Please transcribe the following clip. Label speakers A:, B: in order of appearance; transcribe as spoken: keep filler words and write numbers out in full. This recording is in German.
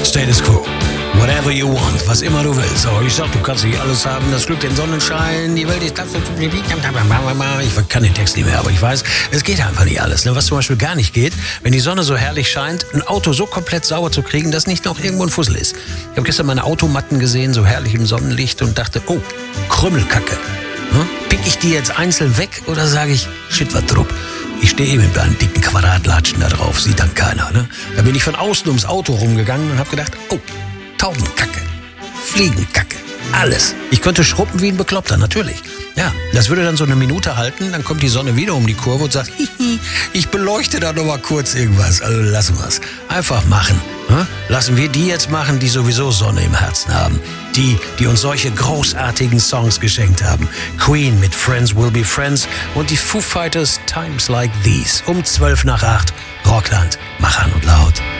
A: Status Quo. Whatever you want, was immer du willst. Aber ich sag, du kannst nicht alles haben, das Glück, den Sonnenschein, die Welt ist das. Ich kann den Text nicht mehr, aber ich weiß, es geht einfach nicht alles. Was zum Beispiel gar nicht geht, wenn die Sonne so herrlich scheint, ein Auto so komplett sauber zu kriegen, dass nicht noch irgendwo ein Fussel ist. Ich habe gestern meine Automatten gesehen, so herrlich im Sonnenlicht und dachte, oh, Krümmelkacke. Hm? Pick ich die jetzt einzeln weg oder sage ich, shit, was drupp? Ich stehe eben mit einem dicken Quadratlatschen da drauf, sieht dann keiner. Ne? Da bin ich von außen ums Auto rumgegangen und habe gedacht, oh, Taubenkacke, Fliegenkacke, alles. Ich könnte schruppen wie ein Bekloppter, natürlich. Ja, das würde dann so eine Minute halten, dann kommt die Sonne wieder um die Kurve und sagt, hihi, ich beleuchte da noch mal kurz irgendwas. Also lassen wir es. Einfach machen. Ne? Lassen wir die jetzt machen, die sowieso Sonne im Herzen haben. Die, die uns solche großartigen Songs geschenkt haben. Queen mit Friends Will Be Friends und die Foo Fighters Times Like These. Um zwölf nach acht. Rockland, mach an und laut.